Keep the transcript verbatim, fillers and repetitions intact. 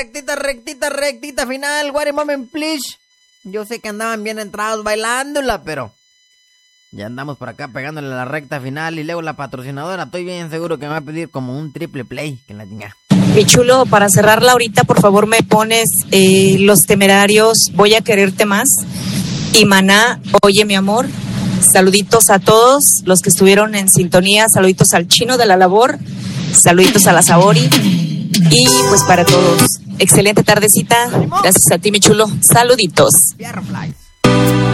rectita, rectita, rectita final. What a moment, please. Yo sé que andaban bien entrados bailándola, pero ya andamos por acá pegándole la recta final. Y luego la patrocinadora, estoy bien seguro que me va a pedir como un triple play. Que la chinga. Mi chulo, para cerrarla ahorita, por favor me pones eh, Los Temerarios, Voy a Quererte Más. Y Maná, Oye mi amor. Saluditos a todos los que estuvieron en sintonía. Saluditos al Chino de la Labor. Saluditos a la Sabori. Y pues para todos, excelente tardecita. Gracias a ti, mi chulo. Saluditos.